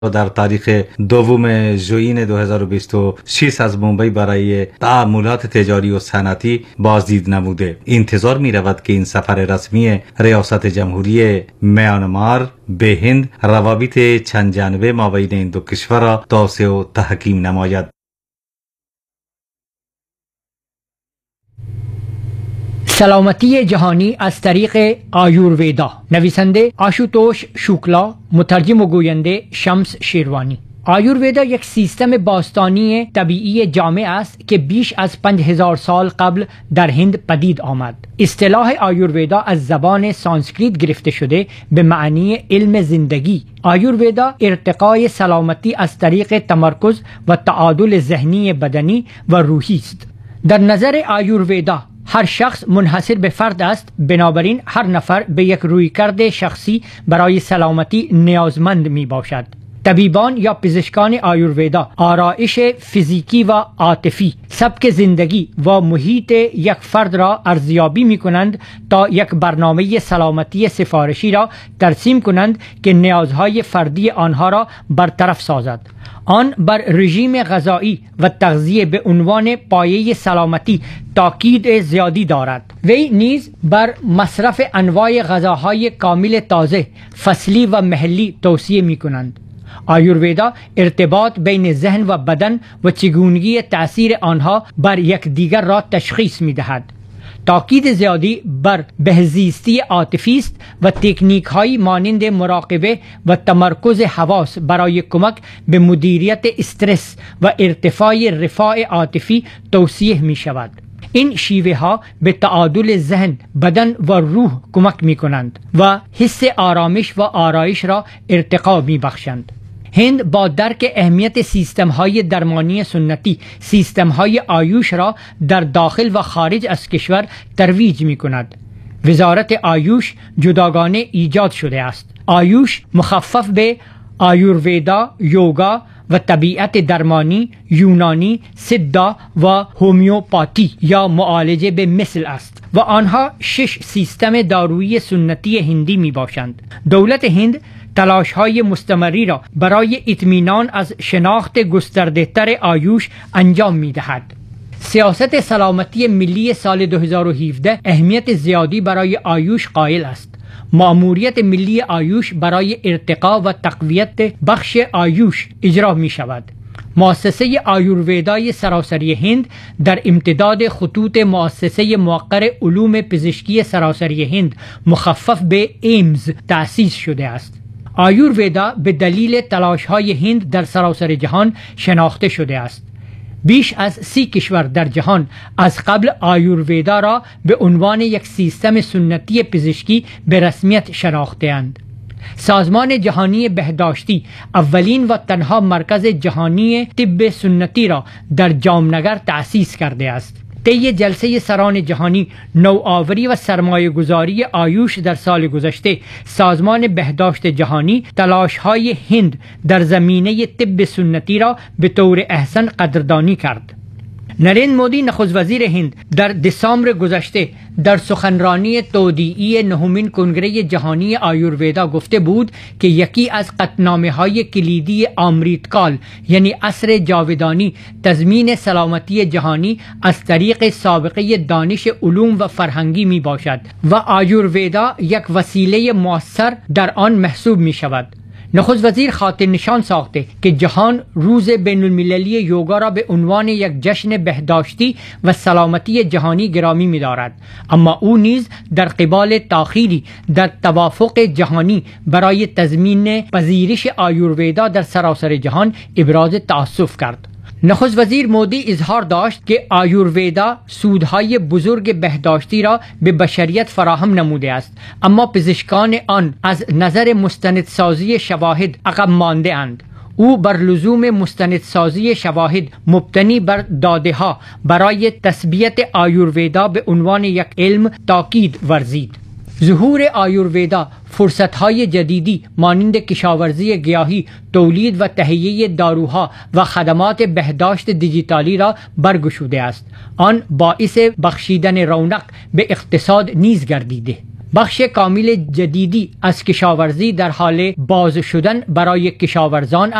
در تاریخ دوم ژوئین 2026 از ممبئی برای تعاملات تجاری و صنعتی بازدید نموده. انتظار می رود که این سفر رسمی ریاست جمهوری میانمار به هند روابط چند جانبه مابین این دو کشور را توسعه و تحکیم نماید. سلامتی جهانی از طریق آیورویدا. نویسنده آشوتوش شوکلا، مترجم و گوینده شمس شیروانی. آیورویدا یک سیستم باستانی طبیعی جامع است که بیش از 5000 سال قبل در هند پدید آمد. اصطلاح آیورویدا از زبان سانسکریت گرفته شده به معنی علم زندگی. آیورویدا ارتقای سلامتی از طریق تمرکز و تعادل ذهنی، بدنی و روحی است. در نظر آیورویدا هر شخص منحصر به فرد است، بنابراین هر نفر به یک رویکرد شخصی برای سلامتی نیازمند می باشد. طبیبان یا پزشکان آیورویدا آرایش فیزیکی و عاطفی، سبک زندگی و محیط یک فرد را ارزیابی می کنند تا یک برنامه سلامتی سفارشی را ترسیم کنند که نیازهای فردی آنها را برطرف سازد. آن بر رژیم غذایی و تغذیه به عنوان پایه سلامتی تاکید زیادی دارد. وی نیز بر مصرف انواع غذاهای کامل، تازه، فصلی و محلی توصیه می کنند. آیورویدا ارتباط بین ذهن و بدن و چگونگی تأثیر آنها بر یکدیگر را تشخیص می دهد. تاکید زیادی بر بهزیستی عاطفی است و تکنیک های مانند مراقبه و تمرکز حواس برای کمک به مدیریت استرس و ارتفاع رفاه عاطفی توصیه می شود. این شیوه ها به تعادل ذهن، بدن و روح کمک می کنند و حس آرامش و آرایش را ارتقا می بخشند. هند با درک اهمیت سیستم های درمانی سنتی، سیستم های آیوش را در داخل و خارج از کشور ترویج می کند. وزارت آیوش جداگانه ایجاد شده است. آیوش مخفف به آیورویدا، یوگا و طبیعت درمانی، یونانی، سدا و هومیوپاتی یا معالجه به مثل است و آنها 6 سیستم دارویی سنتی هندی می باشند. دولت هند تلاش های مستمری را برای اطمینان از شناخت گسترده تر آیوش انجام می دهد. سیاست سلامتی ملی سال 2017 اهمیت زیادی برای آیوش قائل است. مأموریت ملی آیوش برای ارتقا و تقویت بخش آیوش اجرا می شود. مؤسسه آیورویدای سراسری هند در امتداد خطوط مؤسسه موقر علوم پزشکی سراسری هند مخفف به ایمز تأسیس شده است. آیورویدا به دلیل تلاش‌های هند در سراسر جهان شناخته شده است. بیش از 30 کشور در جهان از قبل آیورویدا را به عنوان یک سیستم سنتی پزشکی به رسمیت شناخته‌اند. سازمان جهانی بهداشتی اولین و تنها مرکز جهانی طب سنتی را در جامنگر تأسیس کرده است. طی جلسه سران جهانی نوآوری و سرمایه گذاری آیوش در سال گذشته، سازمان بهداشت جهانی تلاش‌های هند در زمینه طب سنتی را به طور احسن قدردانی کرد. نریندر مودی نخست وزیر هند در دسامبر گذشته در سخنرانی تودیعی نهمین کنگره جهانی آیورویدا گفته بود که یکی از قطعنامه‌های کلیدی امریتکال یعنی عصر جاودانی تضمین سلامتی جهانی از طریق سابقه دانش علوم و فرهنگی می باشد و آیورویدا یک وسیله مؤثر در آن محسوب می شود. نخست وزیر خاطر نشان ساخته که جهان روز بین المللی یوگا را به عنوان یک جشن بهداشتی و سلامتی جهانی گرامی می دارد، اما او نیز در قبال تأخیری در توافق جهانی برای تضمین پذیرش آیورویدا در سراسر جهان ابراز تأسف کرد. نخست وزیر مودی اظهار داشت که آیورویدا سودهای بزرگ بهداشتی را به بشریت فراهم نموده است، اما پزشکان آن از نظر مستندسازی شواهد عقب مانده اند. او بر لزوم مستندسازی شواهد مبتنی بر داده ها برای تثبیت آیورویدا به عنوان یک علم تاکید ورزید. ظهور آیورویدا فرصت‌های جدیدی مانند کشاورزی گیاهی، تولید و تهیه داروها و خدمات بهداشت دیجیتالی را برگشوده است. آن باعث بخشیدن رونق به اقتصاد نیز گردیده. بخش کامل جدیدی از کشاورزی در حال باز شدن برای کشاورزان